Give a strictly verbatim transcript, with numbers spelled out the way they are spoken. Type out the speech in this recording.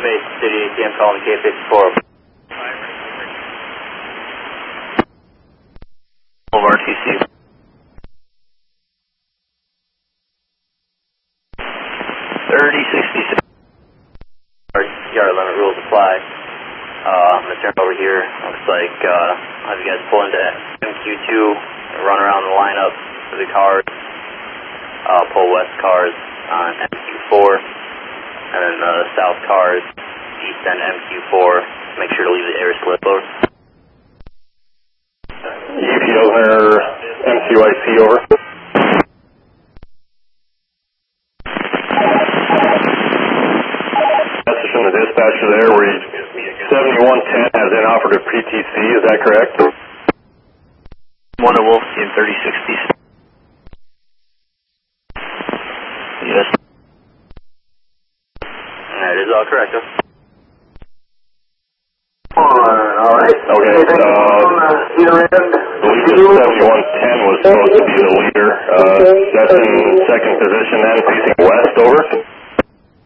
Base City A T M calling K fifty-four. Of R T C. thirty sixty-six. Yard limit rules apply. Uh, I'm going to turn over here. Looks like uh, I'll have you guys pull into M Q two, run around the lineup for the cars, uh, pull west cars on M Q four, and then uh, south cars, east end M Q four. Make sure to leave the air slip over. E P O there, M Q I C over. Message from the dispatcher there where he seventy-one ten has been offered a P T C, is that correct? One to Wolf Team thirty sixty. Yes. That is all correct, huh? Alright. Okay, uh, I believe the seventy-one ten was supposed to be the leader. Uh, that's in second position then, facing